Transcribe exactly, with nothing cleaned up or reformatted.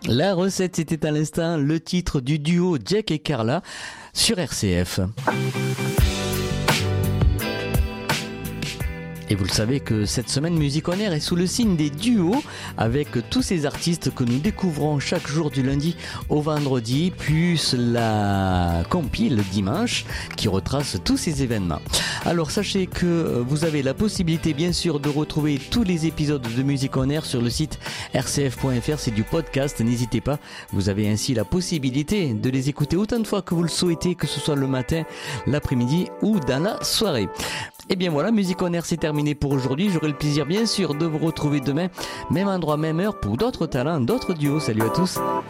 La recette, c'était à l'instant le titre du duo Jack et Carla sur R C F. Et vous le savez que cette semaine, Musique On Air est sous le signe des duos avec tous ces artistes que nous découvrons chaque jour du lundi au vendredi, plus la compile le dimanche qui retrace tous ces événements. Alors sachez que vous avez la possibilité bien sûr de retrouver tous les épisodes de Musique On Air sur le site r c f point f r, c'est du podcast, n'hésitez pas, vous avez ainsi la possibilité de les écouter autant de fois que vous le souhaitez, que ce soit le matin, l'après-midi ou dans la soirée. Et bien voilà, Musique On Air, c'est terminé pour aujourd'hui. J'aurai le plaisir bien sûr de vous retrouver demain, même endroit, même heure, pour d'autres talents, d'autres duos. Salut à tous.